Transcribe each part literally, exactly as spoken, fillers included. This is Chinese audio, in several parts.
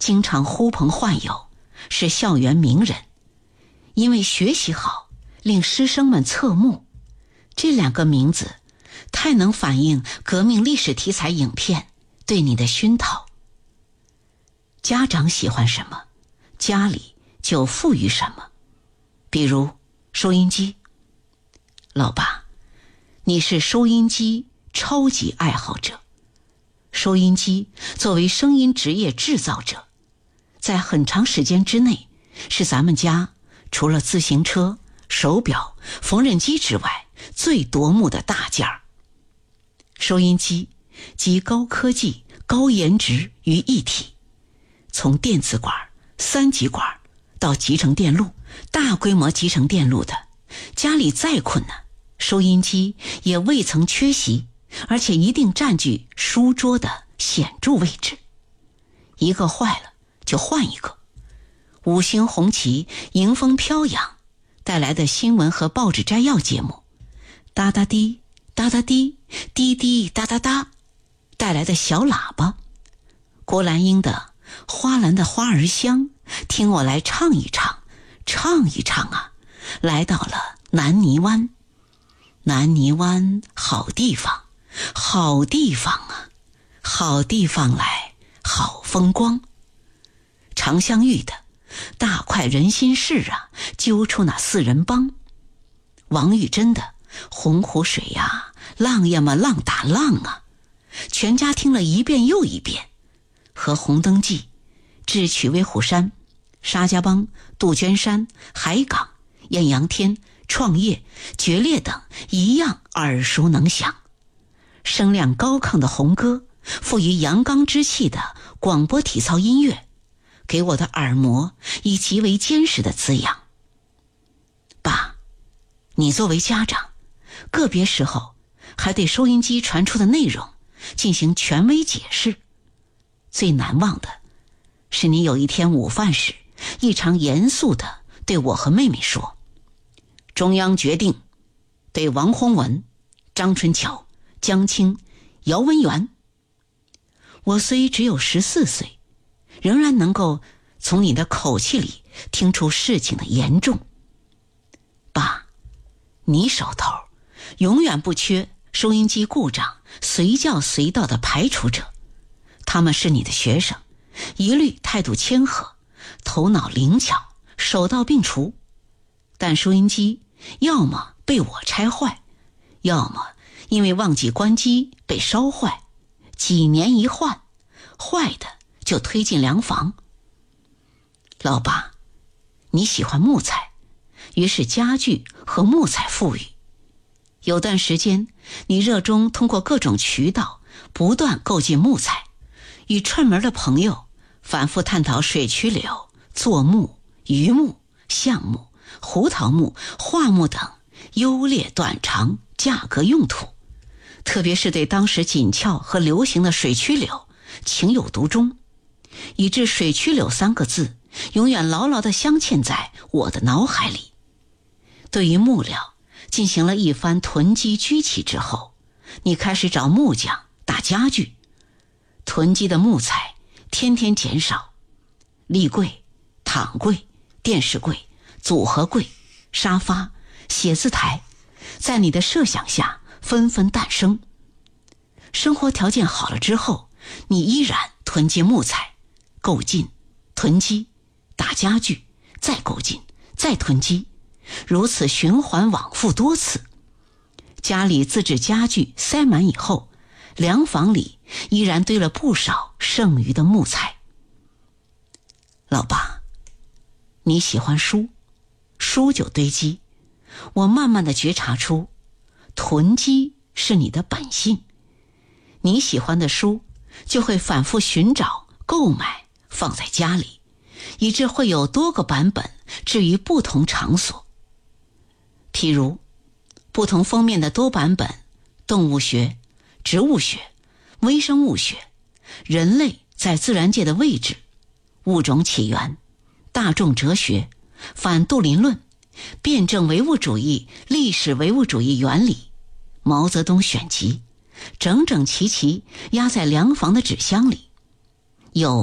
经常呼朋唤友，是校园名人。因为学习好，令师生们侧目。这两个名字太能反映革命历史题材影片对你的熏陶。家长喜欢什么，家里就赋予什么。比如收音机，老爸，你是收音机超级爱好者。收音机作为声音职业制造者，在很长时间之内是咱们家除了自行车、手表、缝纫机之外最夺目的大件儿。收音机集高科技、高颜值于一体，从电子管、三极管到集成电路、大规模集成电路的，家里再困难，收音机也未曾缺席，而且一定占据书桌的显著位置。一个坏了就换一个。五星红旗迎风飘扬带来的新闻和报纸摘要节目，哒哒滴哒哒滴滴滴哒哒哒带来的小喇叭，郭兰英的花篮的花儿香，听我来唱一唱，唱一唱啊，来到了南泥湾。南泥湾好地方，好地方啊，好地方来好风光。常香玉的大快人心事啊，揪出那四人帮。王玉珍的洪湖水呀，浪呀嘛浪打浪啊，全家听了一遍又一遍。和红灯记、智取威虎山、沙家浜、杜鹃山、海港、艳阳天、创业、决裂等一样耳熟能详。声量高亢的红歌，富于阳刚之气的广播体操音乐，给我的耳膜以极为坚实的滋养。爸，你作为家长，个别时候还对收音机传出的内容进行权威解释。最难忘的是你有一天午饭时，异常严肃地对我和妹妹说，中央决定对王洪文、张春桥、江青、姚文元。我虽只有十四岁，仍然能够从你的口气里听出事情的严重。爸，你手头永远不缺收音机故障随叫随到的排除者，他们是你的学生，一律态度谦和，头脑灵巧，手到病除。但收音机要么被我拆坏，要么因为忘记关机被烧坏，几年一换，坏的就推进凉房。老爸，你喜欢木材，于是家具和木材富裕。有段时间，你热衷通过各种渠道不断购进木材，与串门的朋友反复探讨水曲柳、柞木、榆木、橡木、胡桃木、桦木等优劣短长、价格用途，特别是对当时紧俏和流行的水曲柳情有独钟，以致水曲柳三个字永远牢牢地镶嵌在我的脑海里。对于木料进行了一番囤积居奇之后，你开始找木匠打家具，囤积的木材天天减少，立柜、躺柜、电视柜、组合柜、沙发、写字台，在你的设想下纷纷诞生。生活条件好了之后，你依然囤积木材，购进、囤积、打家具，再购进，再囤积，如此循环往复多次。家里自制家具塞满以后，凉房里依然堆了不少剩余的木材。老爸，你喜欢书，书就堆积。我慢慢地觉察出，囤积是你的本性。你喜欢的书就会反复寻找、购买，放在家里，以致会有多个版本置于不同场所。譬如不同封面的多版本动物学、植物学、微生物学、人类在自然界的位置、物种起源、大众哲学、反杜林论、辩证唯物主义、历史唯物主义原理、毛泽东选集，整整齐齐压在凉房的纸箱里。有的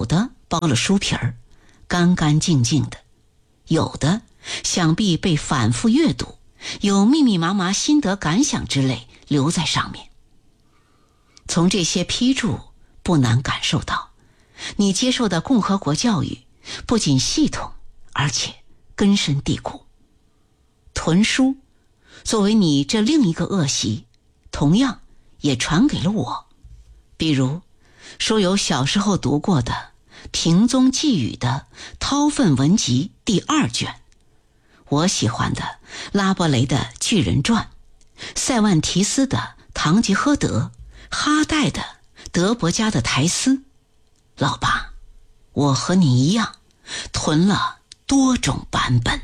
包了书皮儿，干干净净的；有的想必被反复阅读，有密密麻麻心得感想之类留在上面。从这些批注不难感受到，你接受的共和国教育不仅系统，而且根深蒂固。囤书作为你这另一个恶习，同样也传给了我。比如说有小时候读过的平宗寄语的韬奋文集第二卷，我喜欢的拉伯雷的巨人传，塞万提斯的堂吉诃德，哈代的德伯家的苔丝。老爸，我和你一样囤了多种版本。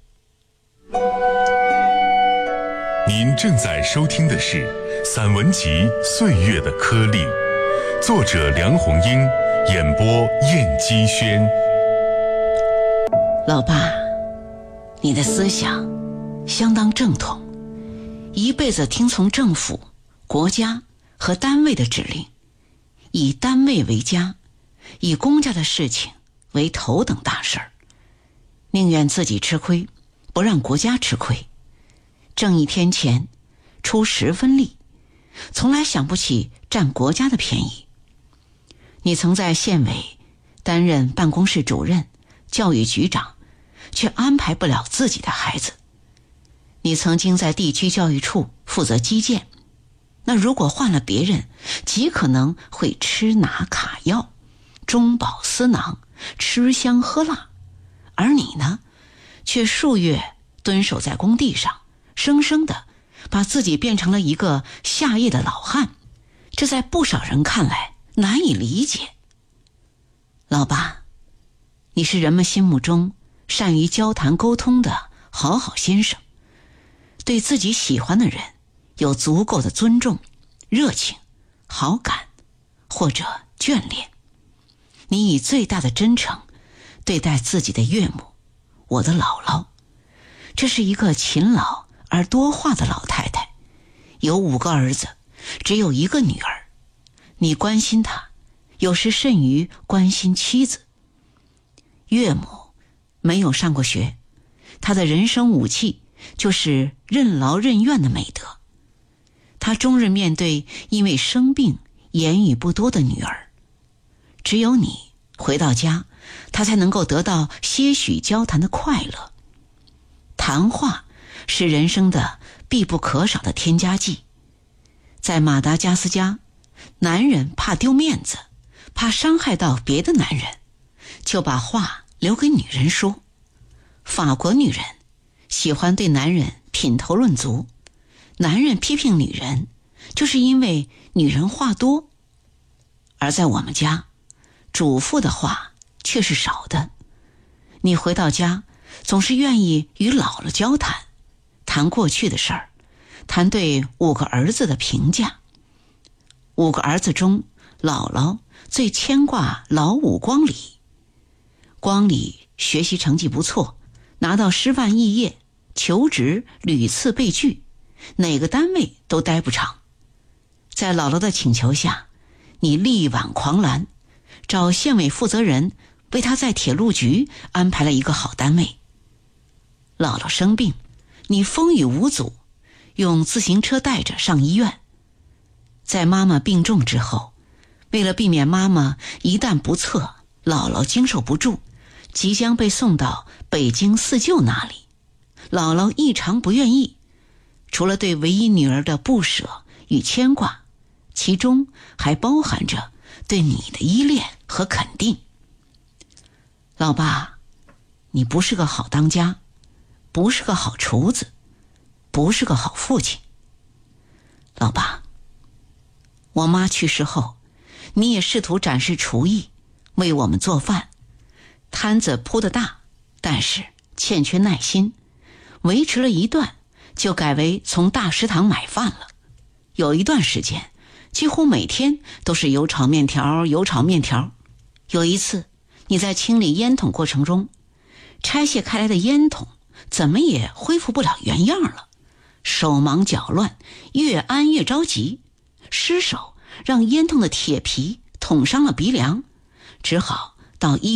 您正在收听的是散文集《岁月的颗粒》，作者梁红英，演播燕姬轩。 老爸，你的思想相当正统，一辈子听从政府、国家和单位的指令，以单位为家，以公家的事情为头等大事儿，宁愿自己吃亏，不让国家吃亏。挣一天钱，出十分力，从来想不起占国家的便宜。你曾在县委担任办公室主任、教育局长，却安排不了自己的孩子。你曾经在地区教育处负责基建，那如果换了别人，极可能会吃拿卡药，中饱私囊，吃香喝辣。而你呢，却数月蹲守在工地上，生生的把自己变成了一个下业的老汉，这在不少人看来难以理解。老爸，你是人们心目中善于交谈沟通的好好先生，对自己喜欢的人有足够的尊重、热情、好感或者眷恋。你以最大的真诚对待自己的岳母，我的姥姥。这是一个勤劳而多话的老太太，有五个儿子，只有一个女儿。你关心她，有时甚于关心妻子。岳母没有上过学，她的人生武器就是任劳任怨的美德。她终日面对因为生病言语不多的女儿，只有你回到家，她才能够得到些许交谈的快乐。谈话是人生的必不可少的添加剂。在马达加斯加，男人怕丢面子，怕伤害到别的男人，就把话留给女人说。法国女人喜欢对男人品头论足，男人批评女人就是因为女人话多。而在我们家，主妇的话却是少的。你回到家总是愿意与姥姥交谈，谈过去的事儿，谈对五个儿子的评价。五个儿子中，姥姥最牵挂老五光礼。光礼学习成绩不错，拿到师范肄业，求职屡次被拒，哪个单位都待不长。在姥姥的请求下，你力挽狂澜，找县委负责人为他在铁路局安排了一个好单位。姥姥生病，你风雨无阻，用自行车带着上医院。在妈妈病重之后，为了避免妈妈一旦不测，姥姥经受不住，即将被送到北京四舅那里，姥姥异常不愿意，除了对唯一女儿的不舍与牵挂，其中还包含着对你的依恋和肯定。老爸，你不是个好当家，不是个好厨子，不是个好父亲。老爸，我妈去世后，你也试图展示厨艺，为我们做饭，摊子铺得大，但是欠缺耐心，维持了一段就改为从大食堂买饭了。有一段时间几乎每天都是油炒面条油炒面条。有一次你在清理烟筒过程中，拆卸开来的烟筒怎么也恢复不了原样了，手忙脚乱，越安越着急，失手让烟筒的铁皮捅伤了鼻梁，只好到一